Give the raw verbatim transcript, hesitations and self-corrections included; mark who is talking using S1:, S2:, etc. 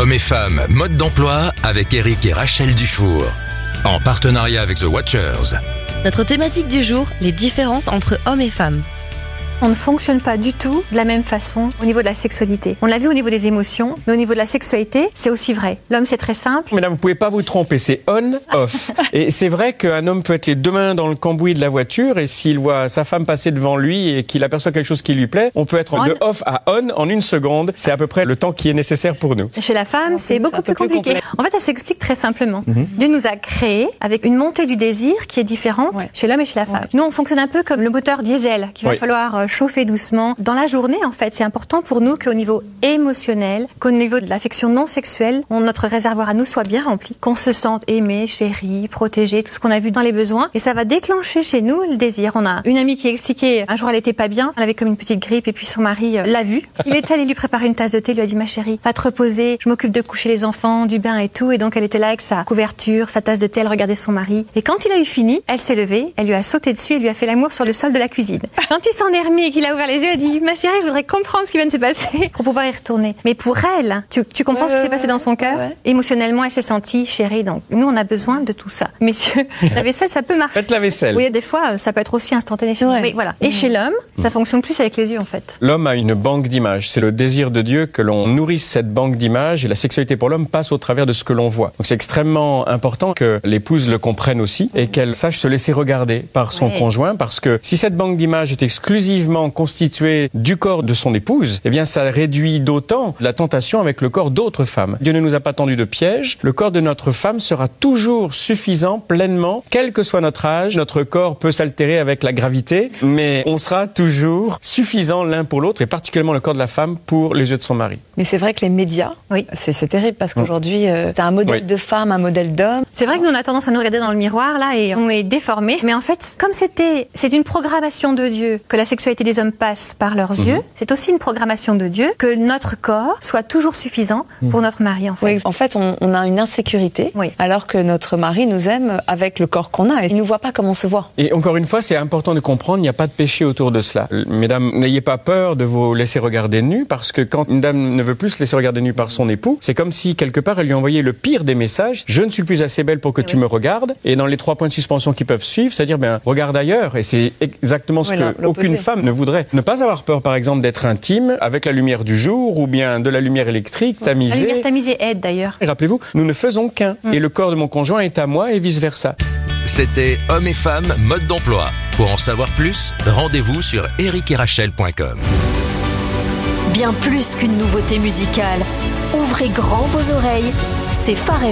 S1: Hommes et femmes, mode d'emploi avec Eric et Rachel Dufour. En partenariat avec The Watchers.
S2: Notre thématique du jour, les différences entre hommes et femmes.
S3: On ne fonctionne pas du tout de la même façon au niveau de la sexualité. On l'a vu au niveau des émotions, mais au niveau de la sexualité, c'est aussi vrai. L'homme, c'est très simple.
S4: Mesdames, vous pouvez pas vous tromper, c'est on-off. Et c'est vrai qu'un homme peut être les deux mains dans le cambouis de la voiture, et s'il voit sa femme passer devant lui et qu'il aperçoit quelque chose qui lui plaît, on peut être
S3: On.
S4: de off à on en une seconde. C'est à peu près le temps qui est nécessaire pour nous.
S3: Chez la femme, c'est beaucoup plus compliqué. En fait, ça s'explique très simplement.
S4: Mhm.
S3: Dieu nous a créés avec une montée du désir qui est différente
S2: Ouais.
S3: chez l'homme et chez la femme.
S2: Ouais.
S3: Nous, on fonctionne un peu comme le moteur diesel qu'il va
S4: Oui.
S3: falloir euh, chauffer doucement. Dans la journée, en fait, c'est important pour nous qu'au niveau émotionnel, qu'au niveau de l'affection non sexuelle, on, notre réservoir à nous soit bien rempli, qu'on se sente aimé, chéri, protégé, tout ce qu'on a vu dans les besoins. Et ça va déclencher chez nous le désir. On a une amie qui expliquait, un jour elle était pas bien, elle avait comme une petite grippe et puis son mari euh, l'a vue. Il est allé lui préparer une tasse de thé, lui a dit: ma chérie, va te reposer, je m'occupe de coucher les enfants, du bain et tout. Et donc elle était là avec sa couverture, sa tasse de thé, elle regardait son mari. Et quand il a eu fini, elle s'est levée, elle lui a sauté dessus et lui a fait l'amour sur le sol de la cuisine. Quand il s'en est remis et qu'il a ouvert les yeux, elle a dit: ma chérie, je voudrais comprendre ce qui vient de se passer pour pouvoir y retourner. Mais pour elle, tu, tu comprends
S2: Ouais,
S3: ce qui
S2: ouais,
S3: s'est passé dans son cœur?
S2: ouais, ouais.
S3: Émotionnellement, elle s'est sentie chérie. Donc nous, on a besoin de tout ça. Messieurs, la vaisselle, ça peut marcher.
S4: Faites la vaisselle.
S3: Oui, des fois, ça peut être aussi instantané chez nous.
S2: Ouais.
S3: Mais voilà. Et chez l'homme, ça fonctionne plus avec les yeux, en fait.
S4: L'homme a une banque d'images. C'est le désir de Dieu que l'on nourrisse cette banque d'images, et la sexualité pour l'homme passe au travers de ce que l'on voit. Donc c'est extrêmement important que l'épouse le comprenne aussi et qu'elle sache se laisser regarder par son
S3: Ouais.
S4: conjoint, parce que si cette banque d'images est exclusivement constituée du corps de son épouse, eh bien ça réduit d'autant la tentation avec le corps d'autres femmes. Dieu ne nous a pas tendu de piège. Le corps de notre femme sera toujours suffisant pleinement, quel que soit notre âge. Notre corps peut s'altérer avec la gravité, mais on sera toujours suffisant l'un pour l'autre, et particulièrement le corps de la femme pour les yeux de son mari.
S5: Mais c'est vrai que les médias,
S3: Oui.
S5: c'est, c'est terrible parce qu'aujourd'hui, euh, t'as un modèle
S4: Oui.
S5: de femme, un modèle d'homme.
S3: C'est vrai que nous, on a tendance à nous regarder dans le miroir, là, et on est déformés. Mais en fait, comme c'était, c'est une programmation de Dieu que la sexualité des hommes passe par leurs yeux, c'est aussi une programmation de Dieu que notre corps soit toujours suffisant pour notre mari, en fait.
S5: Oui, en fait, on, on a une insécurité,
S3: Oui.
S5: alors que notre mari nous aime avec le corps qu'on a. Et il ne nous voit pas comme on se voit.
S4: Et encore une fois, c'est important de comprendre, il n'y a pas de péché autour de cela. Mesdames, n'ayez pas peur de vous laisser regarder nu, parce que quand une dame ne veut plus se laisser regarder nu par son époux, c'est comme si, quelque part, elle lui envoyait le pire des messages. Je ne suis plus assez belle pour que tu me regardes. Et dans les trois points de suspension qui peuvent suivre, c'est-à-dire, ben, regarde ailleurs. Et c'est exactement ce
S5: Oui,
S4: que
S5: l'opposé.
S4: aucune femme ne voudrait. Ne pas avoir peur, par exemple, d'être intime avec la lumière du jour, ou bien de la lumière électrique,
S3: La lumière
S4: tamisée.
S3: tamisée aide, d'ailleurs.
S4: Et rappelez-vous, nous ne faisons qu'un. Et le corps de mon conjoint est à moi, et vice-versa.
S1: C'était Hommes et femmes, mode d'emploi. Pour en savoir plus, rendez-vous sur eric et rachel point com.
S6: Bien plus qu'une nouveauté musicale. Ouvrez grand vos oreilles, c'est Phare F M.